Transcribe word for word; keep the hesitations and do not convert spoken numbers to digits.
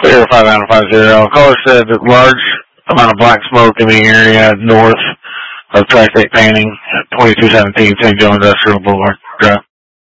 Clear five nine five zero. Caller said that large amount of black smoke in the area north of Tri-State Painting at twenty-two seventeen Saint Joe Industrial Boulevard Drive.